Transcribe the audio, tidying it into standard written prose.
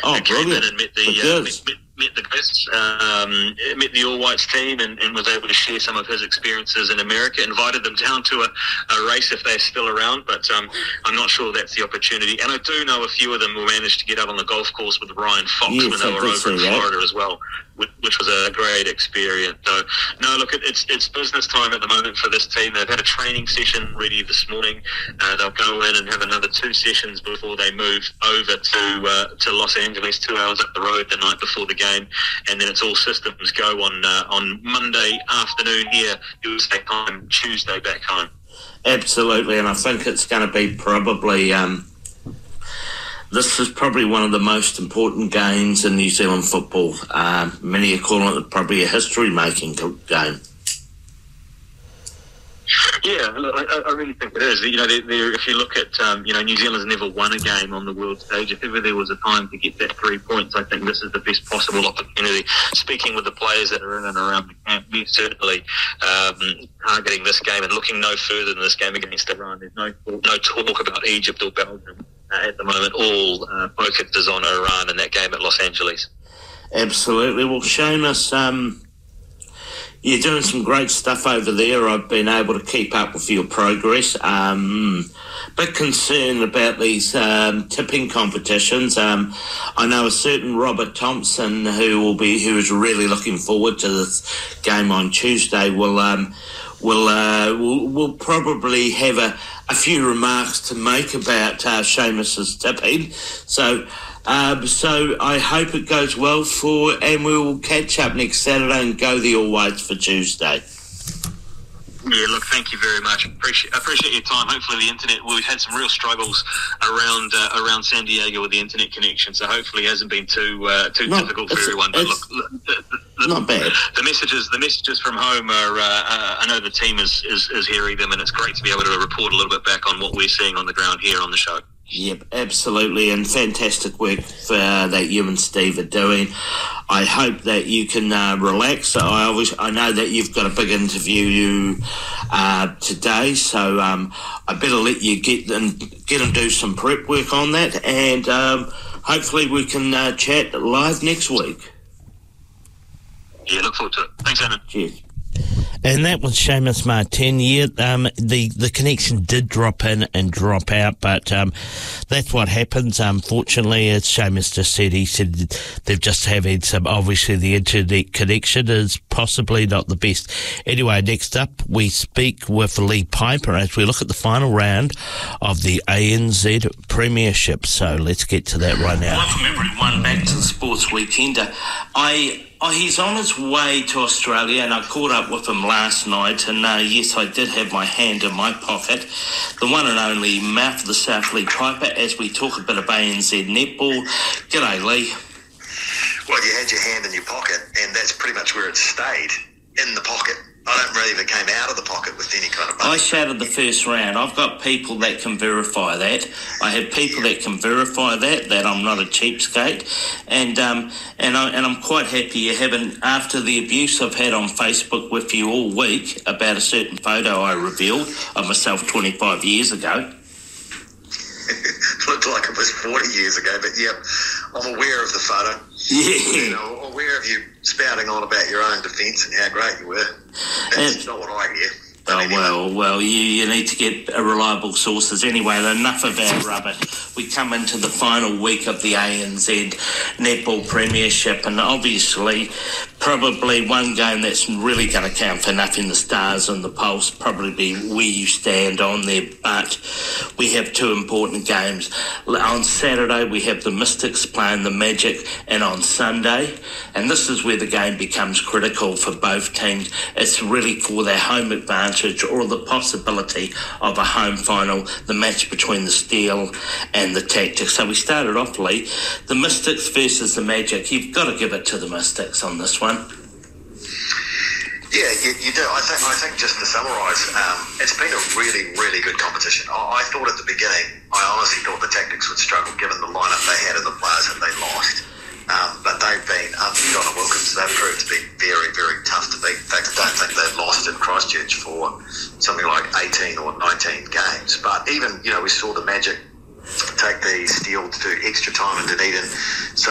Oh, and came in brilliant. and met the ghosts, met the All Whites team, and was able to share some of his experiences in America. Invited them down to a race if they're still around, but I'm not sure that's the opportunity. And I do know a few of them will manage to get out on the golf course with Ryan Fox when they were over in Florida as well, which was a great experience. So, no, look, it's business time at the moment for this team. They've had a training session ready this morning. They'll go in and have another 2 sessions before they move over to Los Angeles, 2 hours up the road the night before the game, and then it's all systems go on Monday afternoon here, USA time, Tuesday back home. Absolutely, and I think it's going to be probably... this is probably one of the most important games in New Zealand football. Many are calling it probably a history-making game. Yeah, look, I really think it is. You know, if you look at, New Zealand's never won a game on the world stage. If ever there was a time to get that 3 points, I think this is the best possible opportunity. Speaking with the players that are in and around the camp, we're certainly targeting this game and looking no further than this game against Iran. There's no talk about Egypt or Belgium at the moment. All focus is on Iran and that game at Los Angeles. Absolutely. Well, Seamus, you're doing some great stuff over there. I've been able to keep up with your progress. Bit concerned about these tipping competitions. I know a certain Robert Thompson who is really looking forward to this game on Tuesday. Will probably have a few remarks to make about Seamus's tipping. So I hope it goes well and we will catch up next Saturday and go the All Whites for Tuesday. Yeah, look, thank you very much. Appreciate your time. Hopefully the internet, we've had some real struggles around San Diego with the internet connection, so hopefully it hasn't been too difficult for everyone. But look, not bad. The messages from home are, I know the team is hearing them, and it's great to be able to report a little bit back on what we're seeing on the ground here on the show. Yep, absolutely, and fantastic work that you and Steve are doing. I hope that you can relax. I know that you've got a big interview today, so I better let you get and do some prep work on that, and hopefully we can chat live next week. Yeah, look forward to it. Thanks, Eamon. Cheers. And that was Seamus Martin. Yeah, the connection did drop in and drop out, but that's what happens. Unfortunately, as Seamus just said, he said they've just had some. Obviously, the internet connection is possibly not the best. Anyway, next up, we speak with Lee Piper as we look at the final round of the ANZ Premiership. So let's get to that right now. Welcome everyone back to the Sports Weekender. He's on his way to Australia, and I caught up with him last night, and yes, I did have my hand in my pocket. The one and only Mouth of the South, Lee Piper, as we talk a bit of ANZ netball. G'day, Lee. Well, you had your hand in your pocket, and that's pretty much where it stayed, in the pocket. I don't really even came out of the pocket with any kind of money. I shouted the first round. I've got people that can verify that. I have people that can verify that I'm not a cheapskate, and I'm quite happy you haven't. After the abuse I've had on Facebook with you all week about a certain photo I revealed of myself 25 years ago. Looked like it was 40 years ago, but yep, I'm aware of the photo. Yeah. Aware of you spouting on about your own defence and how great you were. That's not what I hear. Well, you need to get reliable sources. Anyway, enough of our rubbish. We come into the final week of the ANZ Netball Premiership, and obviously probably one game that's really going to count for nothing, the Stars and the Pulse, probably be where you stand on there. But we have two important games. On Saturday, we have the Mystics playing the Magic, and on Sunday, and this is where the game becomes critical for both teams, it's really for their home advantage or the possibility of a home final, the match between the Steel and the Tactics. So we started off, Lee, the Mystics versus the Magic. You've got to give it to the Mystics on this one. Yeah, you do. I think just to summarise, it's been a really, really good competition. I thought at the beginning, I honestly thought the Tactics would struggle given the lineup they had and the players that they lost. But they've been, Donna Wilkins, they've proved to be very, very tough to beat. In fact, I don't think they've lost in Christchurch for something like 18 or 19 games. But even, we saw the Magic take the Steel to extra time in Dunedin. So